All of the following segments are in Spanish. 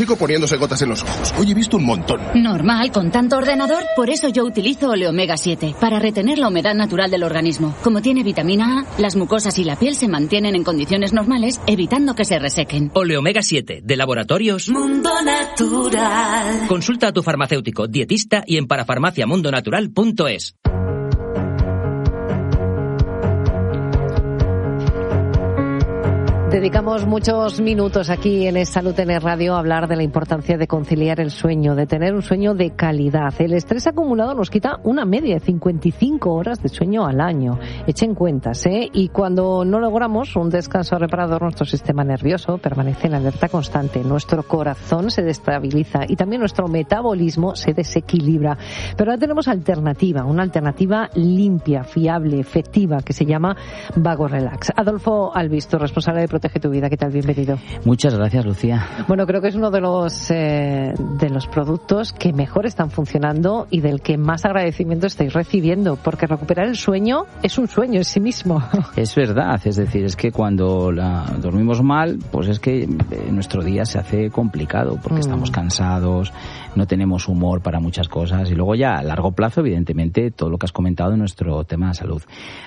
Poniéndose gotas en los ojos. Hoy he visto un montón. Normal, con tanto ordenador. Por eso yo utilizo Oleomega 7, para retener la humedad natural del organismo. Como tiene vitamina A, las mucosas y la piel se mantienen en condiciones normales, evitando que se resequen. Oleomega 7, de Laboratorios Mundo Natural. Consulta a tu farmacéutico, dietista y en parafarmaciamundonatural.es. Dedicamos muchos minutos aquí en Salud en Radio a hablar de la importancia de conciliar el sueño, de tener un sueño de calidad. El estrés acumulado nos quita una media de 55 horas de sueño al año. Echen cuentas, ¿eh? Y cuando no logramos un descanso reparador, nuestro sistema nervioso permanece en alerta constante. Nuestro corazón se destabiliza y también nuestro metabolismo se desequilibra. Pero ahora tenemos una alternativa limpia, fiable, efectiva, que se llama Vago Relax. Adolfo Albisto, responsable de Protege tu Vida. ¿Qué tal? Bienvenido. Muchas gracias, Lucía. Bueno, creo que es uno de los productos que mejor están funcionando y del que más agradecimiento estáis recibiendo, porque recuperar el sueño es un sueño en sí mismo. Es verdad, es decir, es que cuando dormimos mal, pues es que nuestro día se hace complicado, porque estamos cansados, no tenemos humor para muchas cosas, y luego ya a largo plazo, evidentemente, todo lo que has comentado en nuestro tema de salud.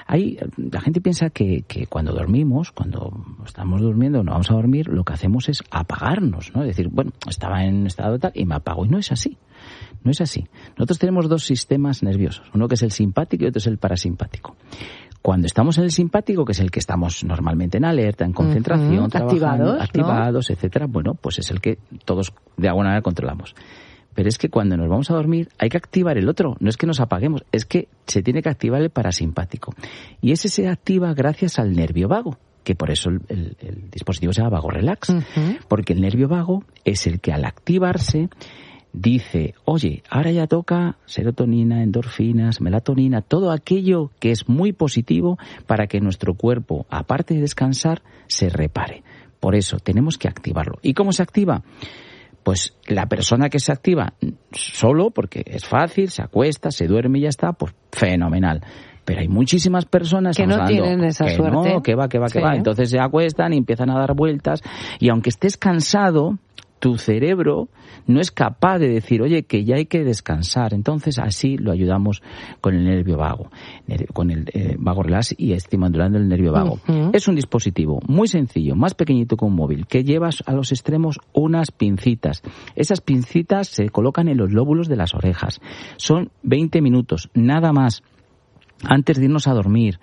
La gente piensa que cuando dormimos, cuando estamos durmiendo, no vamos a dormir, lo que hacemos es apagarnos, ¿no? Es decir, bueno, estaba en estado tal y me apago. Y no es así. No es así. Nosotros tenemos dos sistemas nerviosos. Uno que es el simpático y otro es el parasimpático. Cuando estamos en el simpático, que es el que estamos normalmente en alerta, en concentración, trabajando, activados, ¿no? Etcétera, bueno, pues es el que todos de alguna manera controlamos. Pero es que cuando nos vamos a dormir hay que activar el otro. No es que nos apaguemos, es que se tiene que activar el parasimpático. Y ese se activa gracias al nervio vago, que por eso el dispositivo se llama Vago Relax, porque el nervio vago es el que al activarse dice, oye, ahora ya toca serotonina, endorfinas, melatonina, todo aquello que es muy positivo para que nuestro cuerpo, aparte de descansar, se repare. Por eso tenemos que activarlo. ¿Y cómo se activa? Pues la persona que se activa solo, porque es fácil, se acuesta, se duerme y ya está, pues fenomenal. Pero hay muchísimas personas que no tienen esa suerte. No, que va. Entonces se acuestan y empiezan a dar vueltas. Y aunque estés cansado, tu cerebro no es capaz de decir, oye, que ya hay que descansar. Entonces así lo ayudamos con el nervio vago, con el Vago Relax y estimulando el nervio vago. Es un dispositivo muy sencillo, más pequeñito que un móvil, que llevas a los extremos unas pincitas. Esas pincitas se colocan en los lóbulos de las orejas. Son 20 minutos, nada más, antes de irnos a dormir.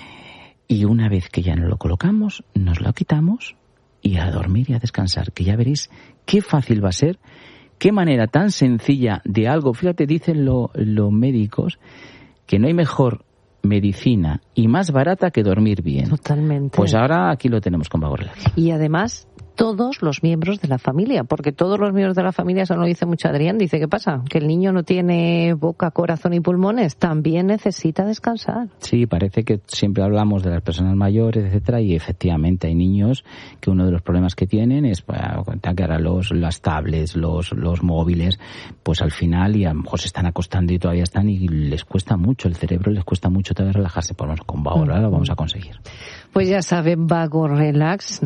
Y una vez que ya nos lo colocamos, nos lo quitamos y a dormir y a descansar, que ya veréis qué fácil va a ser, qué manera tan sencilla de algo. Fíjate, dicen los médicos que no hay mejor medicina y más barata que dormir bien. Totalmente. Pues ahora aquí lo tenemos con Vago Relax. Y además todos los miembros de la familia, porque todos los miembros de la familia, eso lo dice mucho Adrián, dice, ¿qué pasa? Que el niño no tiene boca, corazón y pulmones, también necesita descansar. Sí, parece que siempre hablamos de las personas mayores, etcétera, y efectivamente hay niños que uno de los problemas que tienen es que ahora las tablets, los móviles, pues al final y a lo mejor se están acostando y todavía están y les cuesta mucho, el cerebro les cuesta mucho todavía relajarse. Por lo menos con Vago Relax lo vamos a conseguir. Pues ya saben, Vago Relax,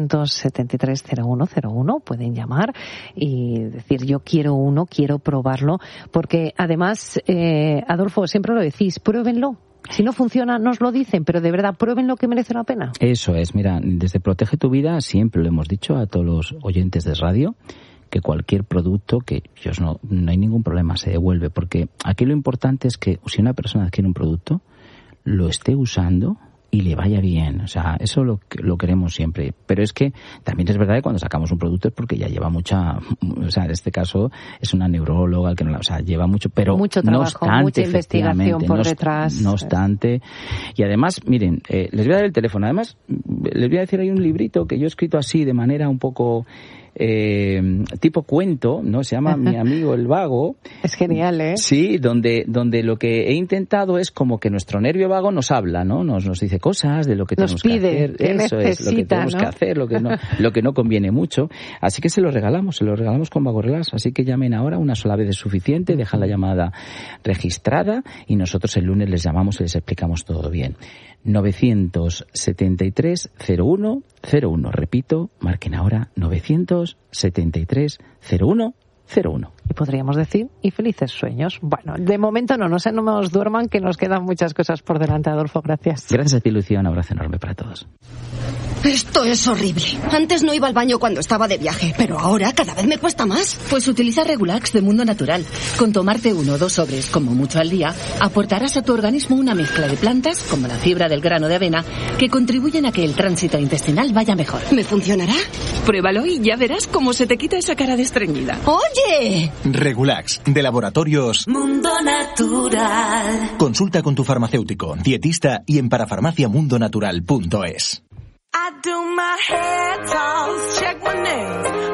973-0101, pueden llamar y decir yo quiero uno, quiero probarlo, porque además, Adolfo, siempre lo decís, pruébenlo. Si no funciona, nos lo dicen, pero de verdad, pruébenlo, que merece la pena. Eso es, mira, desde Protege tu Vida siempre lo hemos dicho a todos los oyentes de radio, que cualquier producto, que no hay ningún problema, se devuelve, porque aquí lo importante es que si una persona adquiere un producto, lo esté usando y le vaya bien. O sea, eso lo queremos siempre. Pero es que también es verdad que cuando sacamos un producto es porque ya lleva mucha, o sea, en este caso es una neuróloga, el que no, o sea, lleva mucho, pero mucho trabajo, no obstante, mucha investigación por detrás. No obstante, y además, miren, les voy a dar el teléfono. Además, les voy a decir, hay un librito que yo he escrito así de manera un poco tipo cuento, ¿no? Se llama Mi amigo el vago. Es genial, ¿eh? Sí, donde lo que he intentado es como que nuestro nervio vago nos habla, ¿no? Nos dice cosas de lo que tenemos que hacer. Eso es, lo que tenemos que hacer, lo que no conviene mucho. Así que se lo regalamos con Vago Relax. Así que llamen ahora, una sola vez es suficiente, dejan la llamada registrada y nosotros el lunes les llamamos y les explicamos todo bien. 973 0101. Repito, marquen ahora 973 0101. Y podríamos decir, y felices sueños. Bueno, de momento no se nos duerman, que nos quedan muchas cosas por delante, Adolfo. Gracias. Gracias a ti, Lucía. Un abrazo enorme para todos. Esto es horrible. Antes no iba al baño cuando estaba de viaje, pero ahora cada vez me cuesta más. Pues utiliza Regulax de Mundo Natural. Con tomarte 1 o 2 sobres, como mucho al día, aportarás a tu organismo una mezcla de plantas, como la fibra del grano de avena, que contribuyen a que el tránsito intestinal vaya mejor. ¿Me funcionará? Pruébalo y ya verás cómo se te quita esa cara de estreñida. ¡Oye! Regulax, de Laboratorios Mundo Natural. Consulta con tu farmacéutico, dietista y en parafarmaciamundonatural.es. I do my hair toss, check my nails.